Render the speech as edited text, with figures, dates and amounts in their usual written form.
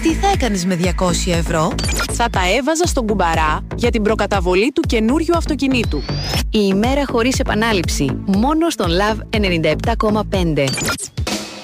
Τι θα έκανες με 200 ευρώ? Θα τα έβαζα στον κουμπαρά για την προκαταβολή του καινούριου αυτοκινήτου. Η ημέρα χωρίς επανάληψη, μόνο στον Love 97,5.